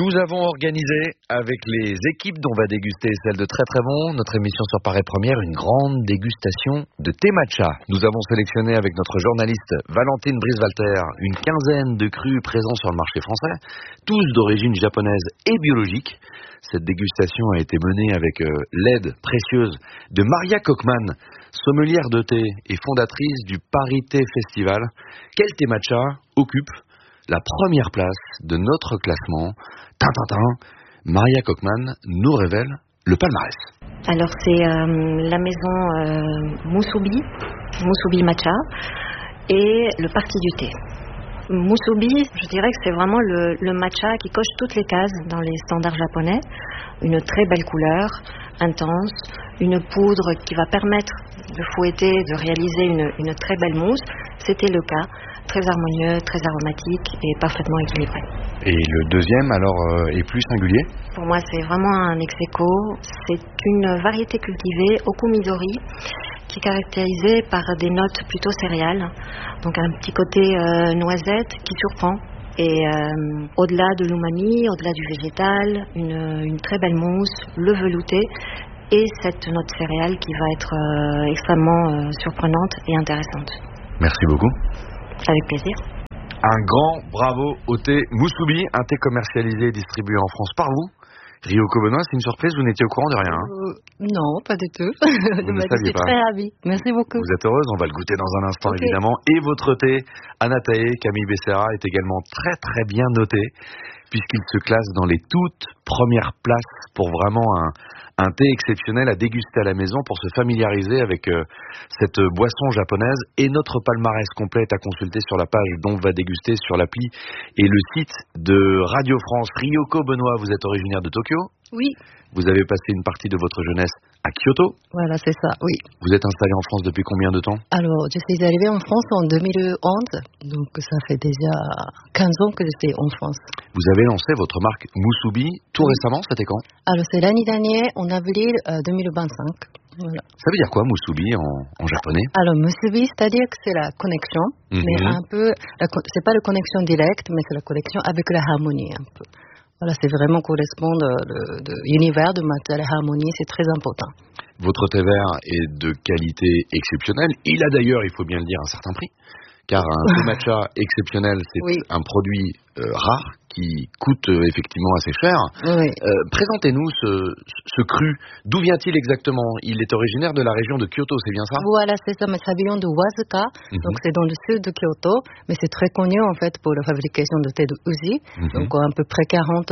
Nous avons organisé avec les équipes dont on va déguster celle de Très Très Bon, notre émission sur Paris Première, une grande dégustation de thé matcha. Nous avons sélectionné avec notre journaliste Valentine Brice-Walter une quinzaine de crus présents sur le marché français, tous d'origine japonaise et biologique. Cette dégustation a été menée avec l'aide précieuse de Maria Kochman, sommelière de thé et fondatrice du Paris Thé Festival. Quel thé matcha occupe la première place de notre classement? Maria Kochman nous révèle le palmarès. Alors c'est la maison Musubi Matcha et le parti du thé. Musubi, je dirais que c'est vraiment le matcha qui coche toutes les cases dans les standards japonais. Une très belle couleur, intense, une poudre qui va permettre de fouetter, de réaliser une très belle mousse. C'était le cas, très harmonieux, très aromatique et parfaitement équilibré. Et le deuxième alors est plus singulier? Pour moi c'est vraiment un ex-aequo. C'est une variété cultivée, Okumidori, qui est caractérisée par des notes plutôt céréales, donc un petit côté noisette qui surprend. Et au-delà de l'umami, au-delà du végétal, une très belle mousse, le velouté et cette note céréale qui va être extrêmement surprenante et intéressante. Merci beaucoup. Avec plaisir. Un grand bravo au thé Musubi, un thé commercialisé et distribué en France par vous. Ryoko Benoît, c'est une surprise, vous n'étiez au courant de rien Non, pas du tout. Vous ne saviez pas. Très ravie. Merci beaucoup. Vous êtes heureuse, on va le goûter dans un instant évidemment. Et votre thé, Anatae, Camille Becerra, est également très très bien noté, puisqu'il se classe dans les toutes premières places pour vraiment un thé exceptionnel à déguster à la maison pour se familiariser avec cette boisson japonaise. Et notre palmarès complet est à consulter sur la page dont on va déguster sur l'appli et le site de Radio France. Ryoko Benoît, vous êtes originaire de Tokyo? Oui. Vous avez passé une partie de votre jeunesse à Kyoto? Voilà, c'est ça, oui. Vous êtes installé en France depuis combien de temps? Alors, je suis arrivée en France en 2011, donc ça fait déjà 15 ans que j'étais en France. Vous avez lancé votre marque Musubi tout récemment, c'était quand? Alors, c'est l'année dernière, en avril 2025. Voilà. Ça veut dire quoi, Musubi, en japonais? Alors, Musubi, c'est-à-dire que c'est la connexion, mais un peu, c'est pas la connexion directe, mais c'est la connexion avec la harmonie, un peu. Voilà, c'est vraiment correspondre de l'univers de matcha, la harmonie, c'est très important. Votre thé vert est de qualité exceptionnelle. Il a d'ailleurs, il faut bien le dire, un certain prix. Car un thé matcha exceptionnel, c'est un produit rare qui coûte effectivement assez cher. Oui. Présentez-nous ce cru. D'où vient-il exactement? Il est originaire de la région de Kyoto, c'est bien ça? Voilà, c'est ça, mais ça vient de Wazuka, donc c'est dans le sud de Kyoto, mais c'est très connu en fait pour la fabrication de thé de uji, donc à peu près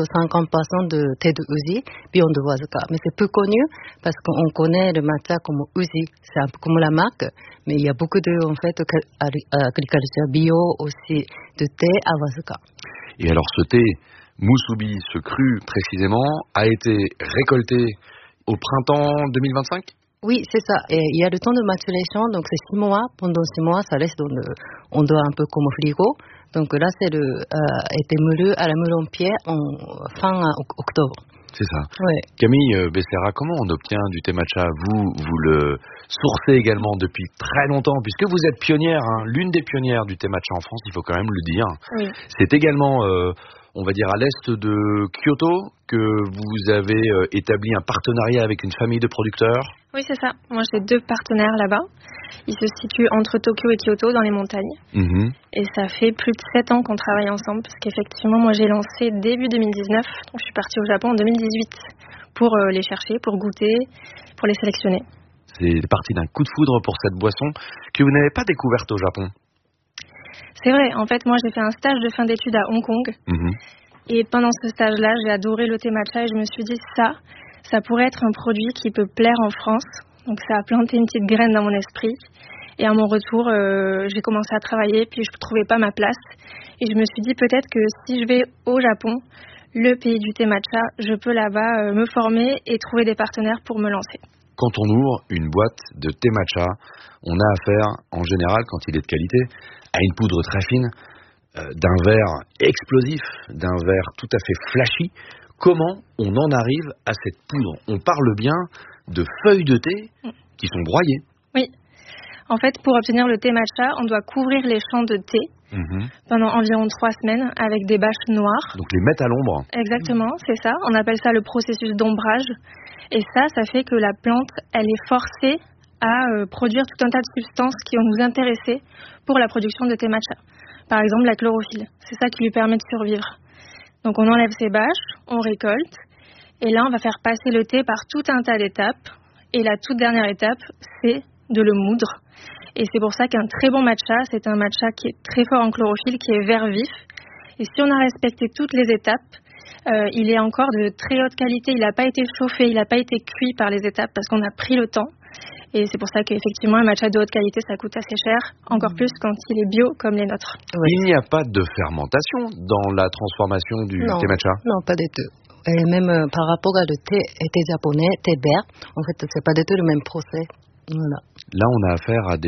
40-50% de thé de uji vient de Wazuka. Mais c'est peu connu parce qu'on connaît le matcha comme uji, c'est un peu comme la marque, mais il y a beaucoup de en fait agriculture bio aussi de thé à Wazuka. Et alors ce thé Musubi, ce cru précisément, a été récolté au printemps 2025? Oui, c'est ça. Et il y a le temps de maturation, donc c'est 6 mois. Pendant 6 mois, ça reste on doit un peu comme au frigo. Donc là, c'est été moulu à la moule en pierre en fin octobre. C'est ça. Ouais. Camille Becerra, comment on obtient du thé matcha? Vous le sourcez également depuis très longtemps, puisque vous êtes pionnière, l'une des pionnières du thé matcha en France, il faut quand même le dire. Oui. C'est également, on va dire, à l'est de Kyoto que vous avez établi un partenariat avec une famille de producteurs. Oui, c'est ça. Moi, j'ai 2 partenaires là-bas. Ils se situent entre Tokyo et Kyoto, dans les montagnes. Et ça fait plus de 7 ans qu'on travaille ensemble, parce qu'effectivement, moi, j'ai lancé début 2019. Donc, je suis partie au Japon en 2018 pour les chercher, pour goûter, pour les sélectionner. C'est parti d'un coup de foudre pour cette boisson que vous n'avez pas découverte au Japon. C'est vrai. En fait, moi, j'ai fait un stage de fin d'études à Hong Kong. Et pendant ce stage-là, j'ai adoré le thé matcha et je me suis dit, ça pourrait être un produit qui peut plaire en France. Donc ça a planté une petite graine dans mon esprit. Et à mon retour, j'ai commencé à travailler, puis je ne trouvais pas ma place. Et je me suis dit peut-être que si je vais au Japon, le pays du thé matcha, je peux là-bas me former et trouver des partenaires pour me lancer. Quand on ouvre une boîte de thé matcha, on a affaire, en général, quand il est de qualité, à une poudre très fine, d'un verre explosif, d'un verre tout à fait flashy. Comment on en arrive à cette poudre? On parle bien de feuilles de thé qui sont broyées. Oui. En fait, pour obtenir le thé matcha, on doit couvrir les champs de thé pendant environ 3 semaines avec des bâches noires. Donc les mettre à l'ombre. Exactement, c'est ça. On appelle ça le processus d'ombrage. Et ça fait que la plante, elle est forcée à produire tout un tas de substances qui vont nous intéresser pour la production de thé matcha. Par exemple, la chlorophylle. C'est ça qui lui permet de survivre. Donc on enlève ces bâches, on récolte. Et là, on va faire passer le thé par tout un tas d'étapes. Et la toute dernière étape, c'est de le moudre. Et c'est pour ça qu'un très bon matcha, c'est un matcha qui est très fort en chlorophylle, qui est vert vif. Et si on a respecté toutes les étapes, il est encore de très haute qualité. Il n'a pas été chauffé, il n'a pas été cuit par les étapes parce qu'on a pris le temps. Et c'est pour ça qu'effectivement, un matcha de haute qualité, ça coûte assez cher, encore plus quand il est bio comme les nôtres. Oui. Il n'y a pas de fermentation dans la transformation du thé matcha? Non, pas du tout. Et même par rapport à le thé japonais, thé vert, en fait, c'est pas du tout le même procès. Voilà. Là, on a affaire à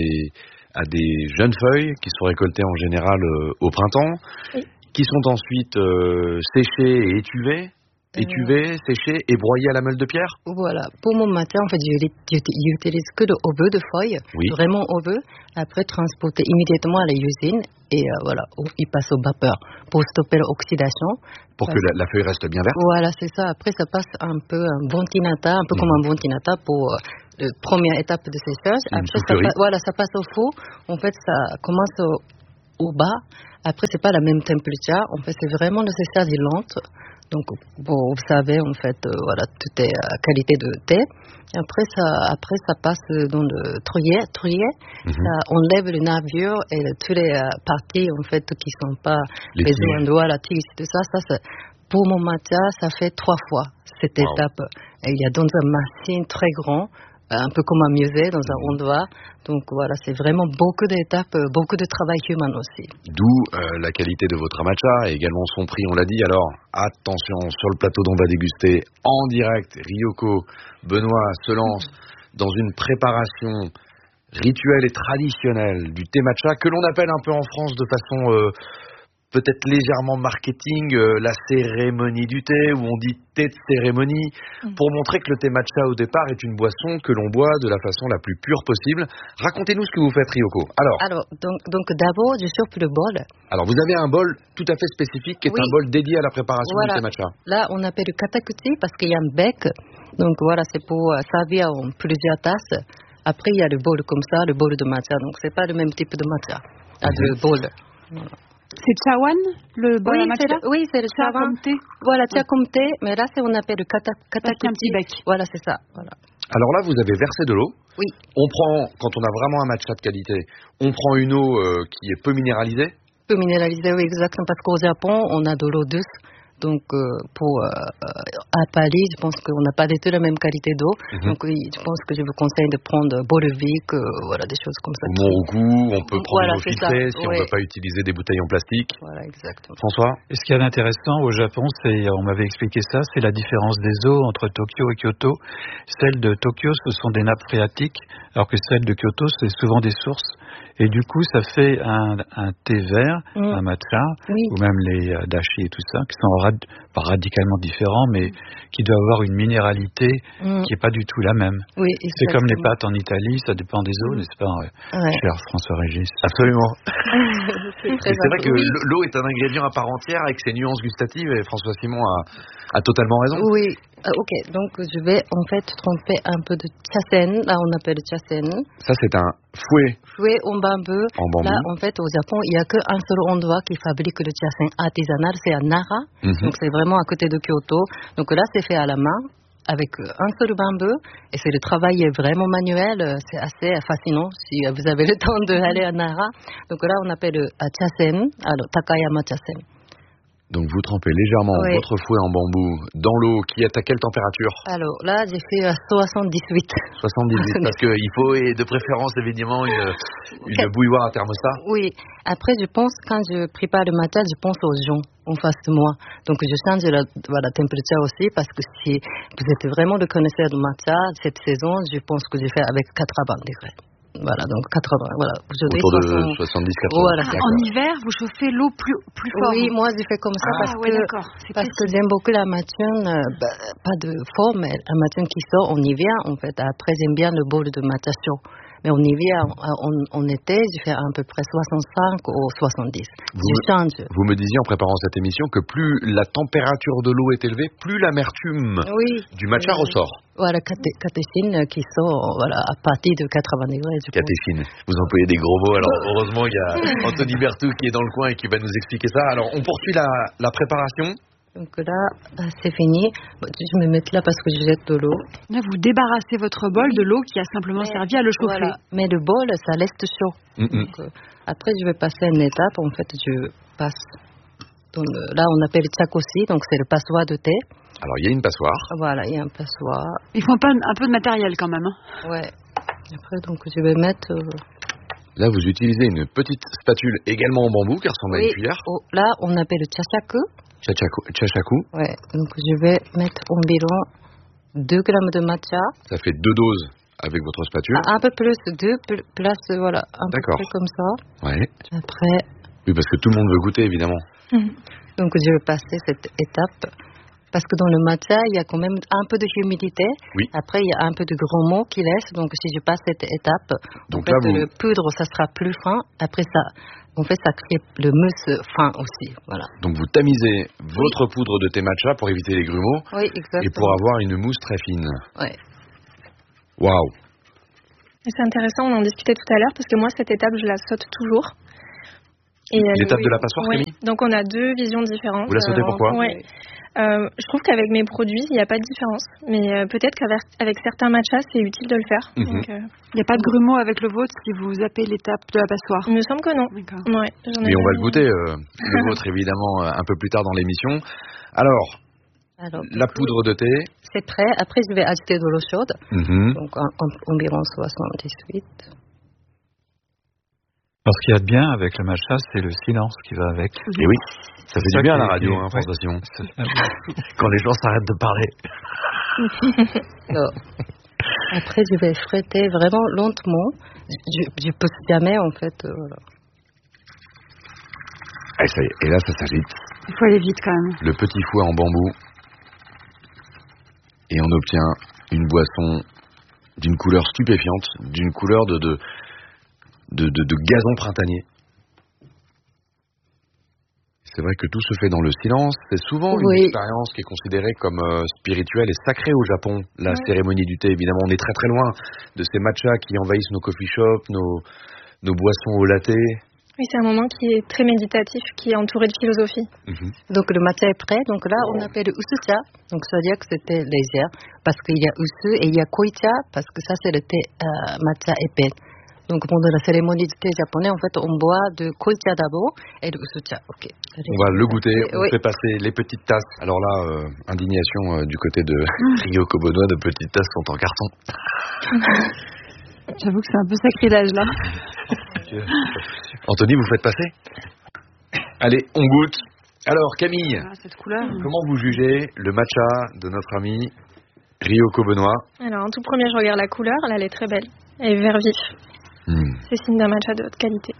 des jeunes feuilles qui sont récoltées en général au printemps, qui sont ensuite séchées et étuvées. Séchées et broyées à la meule de pierre. Voilà. Pour mon matcha, en fait, j'utilise que le oeuf de feuilles, vraiment oeuf. Après, transporter immédiatement à l'usine et voilà, il passe aux vapeurs pour stopper l'oxydation. Pour que la feuille reste bien verte. Voilà, c'est ça. Après, ça passe un peu un bon tinata, un peu comme un bon tinata pour la première étape de séchage. Après, ça passe au four. En fait, ça commence au bas. Après, c'est pas la même température. En fait, c'est vraiment le séchage lent. Donc, vous savez, en fait, voilà, tout est à qualité de thé. Après, ça passe dans le trouillet. Ça enlève les nervures et toutes les parties, en fait, qui sont pas les endroits, la tige, tout ça. Pour mon matcha, ça fait 3 fois cette étape. Et il y a dans une machine très grande, un peu comme un musée, dans un endroit. Donc voilà, c'est vraiment beaucoup d'étapes, beaucoup de travail humain aussi. D'où la qualité de votre matcha et également son prix, on l'a dit. Alors, attention, sur le plateau dont on va déguster en direct, Ryoko Benoît se lance dans une préparation rituelle et traditionnelle du thé matcha que l'on appelle un peu en France de façon peut-être légèrement marketing, la cérémonie du thé, où on dit thé de cérémonie, pour montrer que le thé matcha au départ est une boisson que l'on boit de la façon la plus pure possible. Racontez-nous ce que vous faites, Ryoko. Alors donc d'abord, je chauffe le bol. Alors, vous avez un bol tout à fait spécifique qui est un bol dédié à la préparation du thé matcha. Là, on appelle le katakuchi parce qu'il y a un bec. Donc voilà, c'est pour servir en plusieurs tasses. Après, il y a le bol comme ça, le bol de matcha. Donc, c'est pas le même type de matcha. Le bol. Voilà. C'est chawan, le bol à matcha? Oui, c'est le chawan. Comme thé. Voilà, cha comme thé, mais là, on appelle le katakuchi. Un petit bec. Voilà, c'est ça. Voilà. Alors là, vous avez versé de l'eau. Oui. On prend, quand on a vraiment un matcha de qualité, on prend une eau qui est peu minéralisée. Peu minéralisée, oui, exactement, parce qu'au Japon, on a de l'eau douce. Donc, à Paris, je pense qu'on n'a pas du tout la même qualité d'eau. Donc, oui, je pense que je vous conseille de prendre Bolevik, voilà, des choses comme ça. Au Monrougou, on peut prendre l'eau filtrée si on ne veut pas utiliser des bouteilles en plastique. Voilà, exactement. François? Et ce qui est intéressant au Japon, on m'avait expliqué ça, c'est la différence des eaux entre Tokyo et Kyoto. Celles de Tokyo, ce sont des nappes phréatiques, alors que celles de Kyoto, c'est souvent des sources. Et du coup, ça fait un thé vert, un matcha, ou même les dashi et tout ça, qui sont pas radicalement différents, mais qui doivent avoir une minéralité qui n'est pas du tout la même. Oui, c'est comme les pâtes en Italie, ça dépend des eaux, n'est-ce pas, cher François-Régis? Absolument. c'est vrai que l'eau est un ingrédient à part entière avec ses nuances gustatives, et François Simon a totalement raison. Oui. Ok, donc je vais en fait tremper un peu de chasen. Là, on appelle chasen. Ça, c'est un fouet. Fouet en bambou. Là, en fait, au Japon, il n'y a qu'un seul endroit qui fabrique le chasen artisanal, c'est à Nara. Donc, c'est vraiment à côté de Kyoto. Donc là, c'est fait à la main, avec un seul bambou. Et c'est le travail est vraiment manuel. C'est assez fascinant si vous avez le temps d'aller à Nara. Donc là, on appelle chasen, alors Takayama chasen. Donc vous trempez légèrement votre fouet en bambou dans l'eau qui est à quelle température? Alors là, j'ai fait 78. 78, parce qu'il faut, et de préférence évidemment, une bouilloire à thermostat. Oui, après je pense, quand je prépare le matcha, je pense aux gens en face de moi. Donc je change la température aussi, parce que si vous êtes vraiment le connaisseur du matcha, cette saison, je pense que je fais avec 80 degrés. Voilà, donc 80, voilà. Autour de 70-80. Voilà, en hiver, vous chauffez l'eau plus fort? Oui, moi je fais comme ça parce que j'aime beaucoup la matière, pas de forme, mais la matière qui sort en hiver, en fait. Après, j'aime bien le bol de matcha chaud. Mais en hiver, en été, je fais à peu près 65 ou 70. Je change. Vous me disiez en préparant cette émission que plus la température de l'eau est élevée, plus l'amertume du matcha ressort. Voilà, catéchine qui sort à partir de 80 degrés. Catéchine. Vous employez des gros mots. Alors heureusement, il y a Anthony Berthoud qui est dans le coin et qui va nous expliquer ça. Alors on poursuit la préparation. Donc là, c'est fini. Je me mets là parce que je jette de l'eau. Là, vous débarrassez votre bol de l'eau qui a simplement servi à le chauffer. Voilà. Mais le bol, ça reste chaud. Donc, après, je vais passer à une étape. En fait, je passe. Là, on appelle chakoshi, donc c'est le passoire de thé. Alors, il y a une passoire. Voilà, il y a un passoire. Il faut un peu de matériel quand même. Ouais. Après, donc, je vais mettre... Là, vous utilisez une petite spatule également en bambou qui ressemble à une cuillère. Là, on appelle le chashaku. Chachaku. Ouais, donc je vais mettre environ 2 grammes de matcha. Ça fait 2 doses avec votre spatule. Un peu plus, 2 places, voilà, un peu plus comme ça. Ouais. Après... Oui, parce que tout le monde veut goûter, évidemment. Donc je vais passer cette étape. Parce que dans le matcha, il y a quand même un peu de humidité. Oui. Après, il y a un peu de gros mots qui laissent. Donc si je passe cette étape, donc en fait, le poudre, ça sera plus fin. Après ça... En fait, ça crée le mousse fin aussi, voilà. Donc vous tamisez votre poudre de thé matcha pour éviter les grumeaux. Oui, exactement. Et pour avoir une mousse très fine. Oui. Waouh. C'est intéressant, on en discutait tout à l'heure, parce que moi, cette étape, je la saute toujours. L'étape de la passoire, Camille ? Donc on a 2 visions différentes. Vous la sautez pourquoi ? Je trouve qu'avec mes produits, il n'y a pas de différence. Mais peut-être qu'avec certains matchas, c'est utile de le faire. Donc, il n'y a pas de grumeaux avec le vôtre si vous zappez l'étape de la passoire. Il me semble que non. Ouais, mais on va le goûter, le vôtre, évidemment, un peu plus tard dans l'émission. Alors la poudre de thé. C'est prêt. Après, je vais ajouter de l'eau chaude. Donc environ 78. Alors, ce qu'il y a de bien avec le matcha, c'est le silence qui va avec. Et oui, ça fait du bien à la radio, Sensation. Quand les gens s'arrêtent de parler. Après, je vais frotter vraiment lentement. Je pousse jamais, en fait. Voilà. Et là, ça s'agite. Il faut aller vite, quand même. Le petit fouet en bambou. Et on obtient une boisson d'une couleur stupéfiante, d'une couleur de gazon printanier. C'est vrai que tout se fait dans le silence. C'est souvent une expérience qui est considérée comme spirituelle et sacrée au Japon. La cérémonie du thé, évidemment, on est très très loin de ces matchas qui envahissent nos coffee shops, nos boissons au latte. Oui, c'est un moment qui est très méditatif, qui est entouré de philosophie. Donc le matcha est prêt. Donc là, on appelle usucha. Donc ça veut dire que c'était léger. Parce qu'il y a usu et il y a koicha. Parce que ça, c'est le thé matcha épais. Donc pendant la cérémonie du thé japonais, en fait, on boit de koicha d'abord et de usucha. Okay. On va le goûter. On fait passer les petites tasses. Alors là, indignation du côté de Ryoko Benoît, de petites tasses sont en carton. J'avoue que c'est un peu sacrilège là. Anthony, vous faites passer ? Allez, on goûte. Alors Camille, cette couleur. Comment vous jugez le matcha de notre ami Ryoko Benoît ? Alors en tout premier, je regarde la couleur. Là, elle est très belle. Elle est vert vif. C'est signe d'un matcha de haute qualité.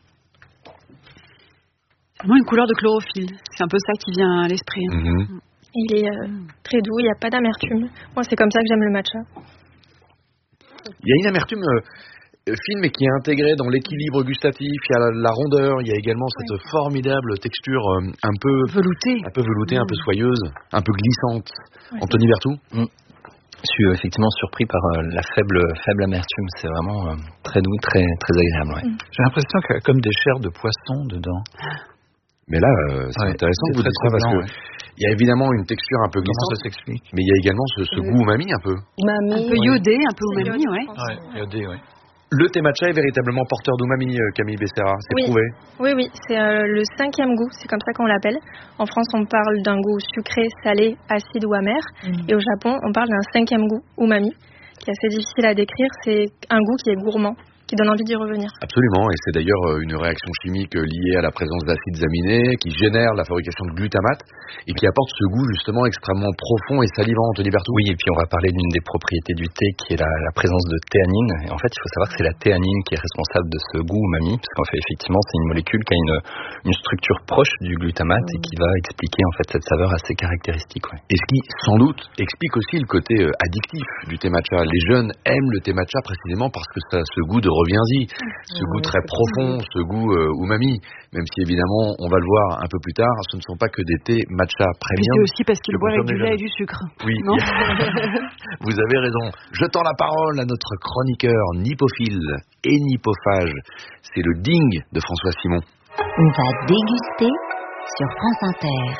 C'est vraiment une couleur de chlorophylle. C'est un peu ça qui vient à l'esprit. Il est très doux. Il n'y a pas d'amertume. Moi, c'est comme ça que j'aime le matcha. Il y a une amertume fine, mais qui est intégrée dans l'équilibre gustatif. Il y a la rondeur. Il y a également cette formidable texture un peu veloutée, un peu soyeuse, un peu glissante. Anthony Berthoud ? Je suis effectivement surpris par la faible amertume. C'est vraiment très doux, très, très agréable. J'ai l'impression qu'il y a comme des chairs de poisson dedans. Mais là, c'est intéressant que vous dites ça parce que il y a évidemment une texture un peu glissante. Comment ça s'explique ? Mais il y a également ce goût umami un peu. Un peu iodé, un peu umami, iodé, Le thé matcha est véritablement porteur d'umami, Camille Becerra, c'est prouvé. Oui, c'est le 5e goût, c'est comme ça qu'on l'appelle. En France, on parle d'un goût sucré, salé, acide ou amer. Et au Japon, on parle d'un 5e goût, umami, qui est assez difficile à décrire. C'est un goût qui est gourmand, qui donne envie d'y revenir. Absolument, et c'est d'ailleurs une réaction chimique liée à la présence d'acides aminés qui génère la fabrication de glutamate et qui apporte ce goût justement extrêmement profond et salivant, Anthony Berthoud. Oui, et puis on va parler d'une des propriétés du thé qui est la présence de théanine. Et en fait, il faut savoir que c'est la théanine qui est responsable de ce goût umami, parce qu'en fait, effectivement, c'est une molécule qui a une structure proche du glutamate et qui va expliquer en fait cette saveur assez caractéristique. Ouais. Et ce qui, sans doute, explique aussi le côté addictif du thé matcha. Les jeunes aiment le thé matcha précisément parce que ça a ce goût de reviens-y, ce goût très profond, ce goût umami. Même si évidemment, on va le voir un peu plus tard, ce ne sont pas que des thés matcha premium. C'est aussi parce qu'ils boivent avec du lait et du sucre. Oui, non vous avez raison. Je tends la parole à notre chroniqueur nipophile et nipophage. C'est le ding de François Simon. On va déguster sur France Inter.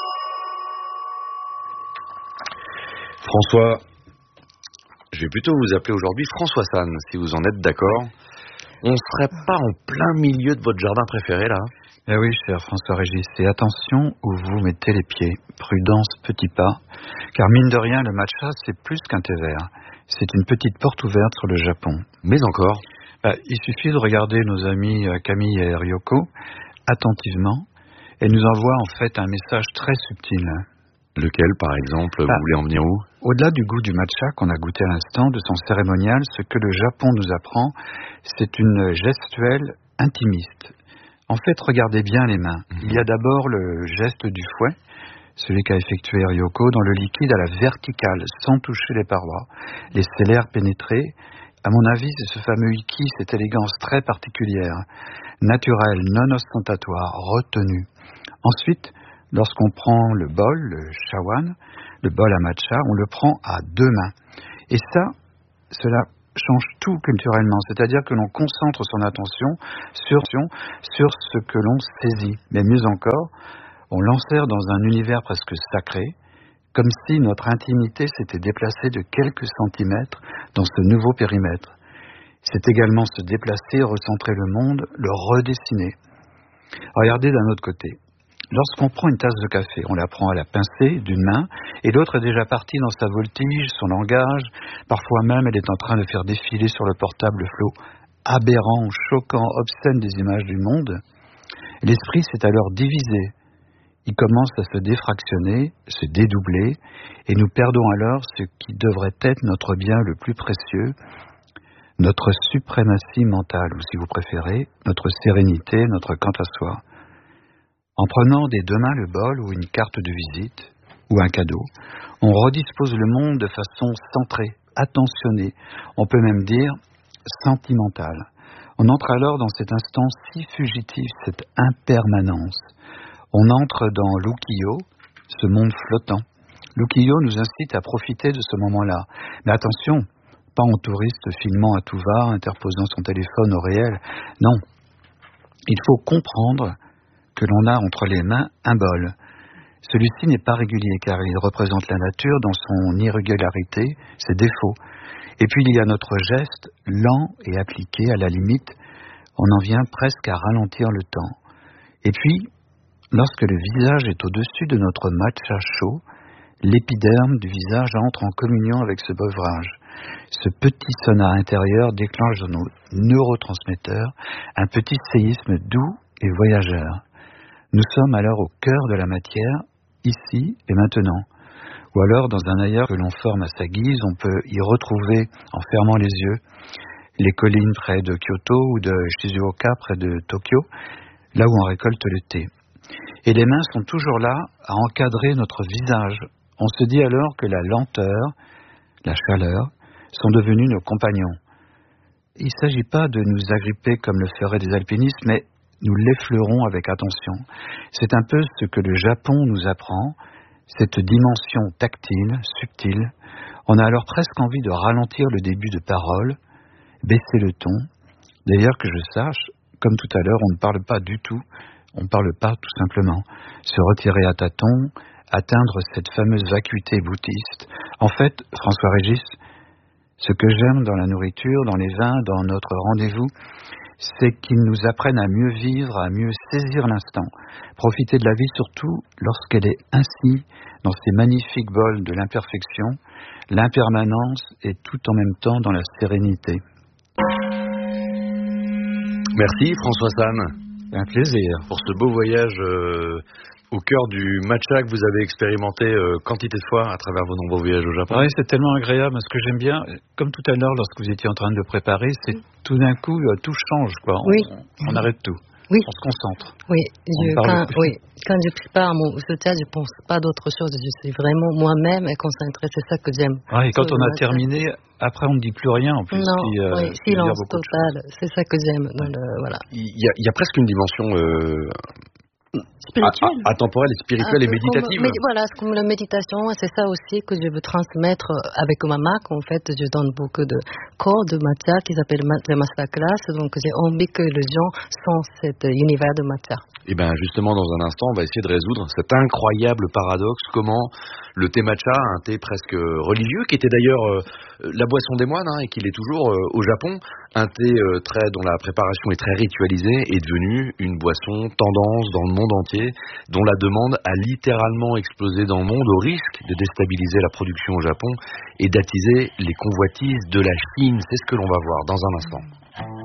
François, je vais plutôt vous appeler aujourd'hui François San, si vous en êtes d'accord. On ne serait pas en plein milieu de votre jardin préféré, là? Eh oui, cher François-Régis, et attention où vous mettez les pieds. Prudence, petit pas. Car mine de rien, le matcha, c'est plus qu'un thé vert. C'est une petite porte ouverte sur le Japon. Mais encore? Il suffit de regarder nos amis Camille et Ryoko attentivement. Elles nous envoient en fait un message très subtil. Lequel, par exemple, vous voulez en venir où? Au-delà du goût du matcha qu'on a goûté à l'instant, de son cérémonial, ce que le Japon nous apprend, c'est une gestuelle intimiste. En fait, regardez bien les mains. Il y a d'abord le geste du fouet, celui qu'a effectué Ryoko, dans le liquide à la verticale, sans toucher les parois, laisser l'air pénétrer. À mon avis, c'est ce fameux iki, cette élégance très particulière, naturelle, non ostentatoire, retenue. Ensuite, lorsqu'on prend le bol, le shawan, le bol à matcha, on le prend à deux mains. Et ça, cela change tout culturellement, c'est-à-dire que l'on concentre son attention sur ce que l'on saisit. Mais mieux encore, on l'enserre dans un univers presque sacré, comme si notre intimité s'était déplacée de quelques centimètres dans ce nouveau périmètre. C'est également se déplacer, recentrer le monde, le redessiner. Regardez d'un autre côté. Lorsqu'on prend une tasse de café, on la prend à la pincée d'une main et l'autre est déjà partie dans sa voltige, son langage. Parfois même, elle est en train de faire défiler sur le portable le flot aberrant, choquant, obscène des images du monde. L'esprit s'est alors divisé. Il commence à se défractionner, se dédoubler, et nous perdons alors ce qui devrait être notre bien le plus précieux, notre suprématie mentale, ou si vous préférez, notre sérénité, notre quant à soi. En prenant des deux mains le bol ou une carte de visite ou un cadeau, on redispose le monde de façon centrée, attentionnée, on peut même dire sentimentale. On entre alors dans cet instant si fugitif, cette impermanence. On entre dans l'ukiyo, ce monde flottant. L'ukiyo nous incite à profiter de ce moment-là. Mais attention, pas en touriste filmant à tout va, interposant son téléphone au réel. Non, il faut comprendre que l'on a entre les mains un bol. Celui-ci n'est pas régulier car il représente la nature dans son irrégularité, ses défauts. Et puis il y a notre geste lent et appliqué, à la limite, on en vient presque à ralentir le temps. Et puis, lorsque le visage est au-dessus de notre matcha chaud, l'épiderme du visage entre en communion avec ce beuvrage. Ce petit sonar intérieur déclenche dans nos neurotransmetteurs un petit séisme doux et voyageur. Nous sommes alors au cœur de la matière, ici et maintenant. Ou alors, dans un ailleurs que l'on forme à sa guise, on peut y retrouver, en fermant les yeux, les collines près de Kyoto ou de Shizuoka près de Tokyo, là où on récolte le thé. Et les mains sont toujours là à encadrer notre visage. On se dit alors que la lenteur, la chaleur, sont devenus nos compagnons. Il ne s'agit pas de nous agripper comme le feraient des alpinistes, mais nous l'effleurons avec attention. C'est un peu ce que le Japon nous apprend, cette dimension tactile, subtile. On a alors presque envie de ralentir le début de parole, baisser le ton. D'ailleurs, que je sache, comme tout à l'heure, on ne parle pas du tout, on ne parle pas tout simplement. Se retirer à tâtons, atteindre cette fameuse vacuité bouddhiste. En fait, François-Régis, ce que j'aime dans la nourriture, dans les vins, dans notre rendez-vous, c'est qu'ils nous apprennent à mieux vivre, à mieux saisir l'instant, profiter de la vie surtout lorsqu'elle est ainsi, dans ces magnifiques bols de l'imperfection, l'impermanence et tout en même temps dans la sérénité. Merci François San. Un plaisir. Pour ce beau voyage au cœur du matcha que vous avez expérimenté quantité de fois à travers vos nombreux voyages au Japon. Oui, c'est tellement agréable. Ce que j'aime bien, comme tout à l'heure lorsque vous étiez en train de le préparer, c'est tout d'un coup, tout change. On arrête tout. Oui. On se concentre. Oui, quand je prépare mon soutien, je ne pense pas d'autre chose. Je suis vraiment moi-même et concentrée. C'est ça que j'aime. Et quand on a terminé, après on ne dit plus rien en plus. Non, silence total. C'est ça que j'aime. Voilà. Il y a presque une dimension spirituelle, atemporelle et spirituelle et méditative. Voilà, comme la méditation, c'est ça aussi que je veux transmettre avec ma marque. En fait, je donne beaucoup de cours de matcha qui s'appelle le masterclass. Donc, j'ai envie que les gens sentent cet univers de matcha. Et bien, justement, dans un instant, on va essayer de résoudre cet incroyable paradoxe. Comment le thé matcha, un thé presque religieux, qui était d'ailleurs la boisson des moines, et qui l'est toujours au Japon, un thé dont la préparation est très ritualisée, est devenu une boisson tendance dans le monde entier, dont la demande a littéralement explosé dans le monde au risque de déstabiliser la production au Japon et d'attiser les convoitises de la Chine. C'est ce que l'on va voir dans un instant.